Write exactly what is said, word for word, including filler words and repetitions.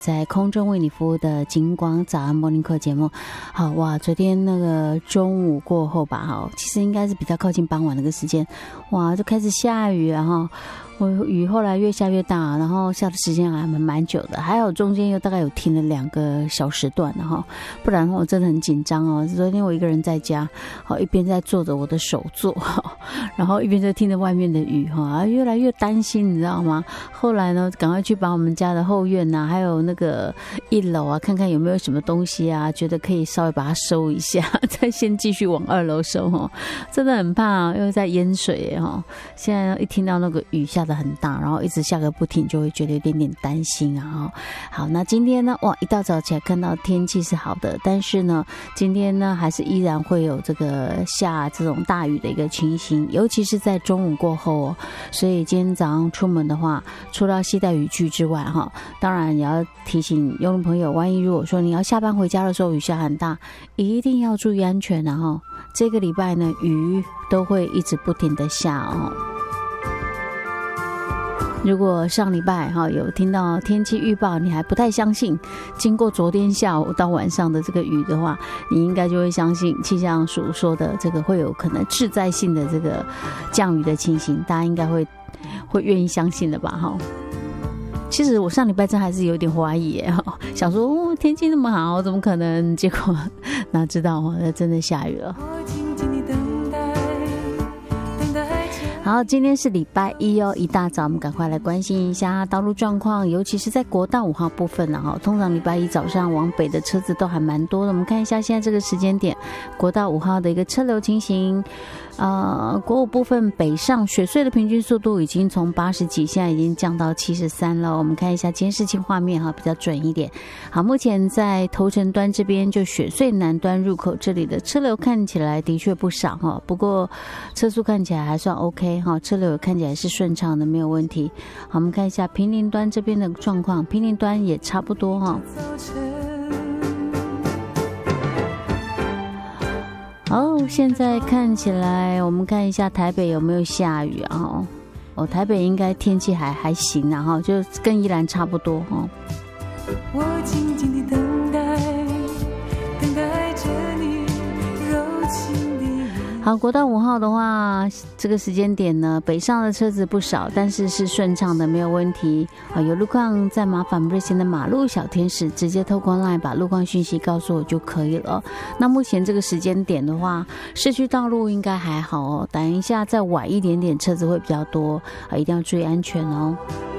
在空中为你服务的金光早安 Morning Call 节目。好哇，昨天那个中午过后吧，哈，其实应该是比较靠近傍晚那个时间，哇，就开始下雨了哈。我雨后来越下越大，然后下的时间还蛮蛮久的，还有中间又大概有停了两个小时段，然后不然我真的很紧张哦。昨天我一个人在家，好一边在做着我的手作，然后一边在听着外面的雨哈，越来越担心，你知道吗？后来呢，赶快去把我们家的后院啊，还有那个一楼啊，看看有没有什么东西啊，觉得可以稍微把它收一下，再先继续往二楼收哈。真的很怕又在淹水哈。现在一听到那个雨下的很大，然后一直下个不停，就会觉得有点点担心啊。好，那今天呢，哇，一大早起来看到天气是好的，但是呢，今天呢还是依然会有这个下这种大雨的一个情形，尤其是在中午过后哦。所以今天早上出门的话，除了携带雨具之外哈，当然也要提醒用户朋友，万一如果说你要下班回家的时候雨下很大，一定要注意安全啊哈。这个礼拜呢，雨都会一直不停的下哦。如果上礼拜哈有听到天气预报，你还不太相信，经过昨天下午到晚上的这个雨的话，你应该就会相信气象署说的这个会有可能致灾性的这个降雨的情形，大家应该会会愿意相信的吧哈。其实我上礼拜真还是有点怀疑耶，想说哦天气那么好，怎么可能？结果哪知道哦，真的下雨了。好，今天是礼拜一哦，一大早我们赶快来关心一下道路状况，尤其是在国道五号部分啊，通常礼拜一早上往北的车子都还蛮多的。我们看一下现在这个时间点，国道五号的一个车流情形。呃，国五部分北上雪隧的平均速度已经从八十几，现在已经降到七十三了。我们看一下监视器画面哈，比较准一点。好，目前在头城端这边，就雪隧南端入口这里的车流看起来的确不少哈，不过车速看起来还算 OK 哈，车流看起来是顺畅的，没有问题。好，我们看一下坪林端这边的状况，坪林端也差不多哈。好，现在看起来，我们看一下台北有没有下雨啊？哦，台北应该天气还还行啊，哈，就跟宜兰差不多哈。我静静地等待，等待着你柔情的。好，国道五号的话，这个时间点呢，北上的车子不少，但是是顺畅的，没有问题。啊，有路况再麻烦瑞贤的马路小天使直接透过 LINE 把路况讯息告诉我就可以了。那目前这个时间点的话，市区道路应该还好哦，等一下再晚一点点车子会比较多啊，一定要注意安全哦。